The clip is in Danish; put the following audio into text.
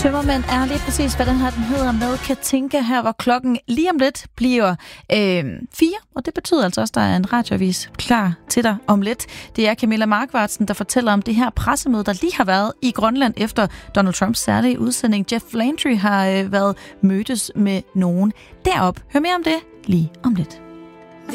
Tømmermænd er lige præcis, hvad den her den hedder med Katinka her, hvor klokken lige om lidt bliver 4, og det betyder altså også, at der er en radioavis klar til dig om lidt. Det er Camilla Markvartsen, der fortæller om det her pressemøde, der lige har været i Grønland efter Donald Trumps særlige udsending. Jeff Landry har været mødtes med nogen derop. Hør mere om det lige om lidt.